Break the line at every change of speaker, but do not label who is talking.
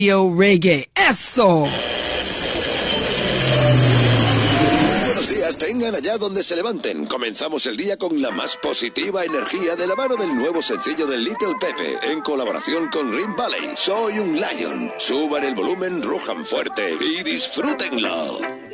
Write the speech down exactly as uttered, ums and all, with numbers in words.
Yo Reggae, eso.
Buenos días, tengan allá donde se levanten. Comenzamos el día con la más positiva energía de la mano del nuevo sencillo de Little Pepe, en colaboración con Rim Valley. Soy un Lion. Suban el volumen, rujan fuerte y disfrútenlo.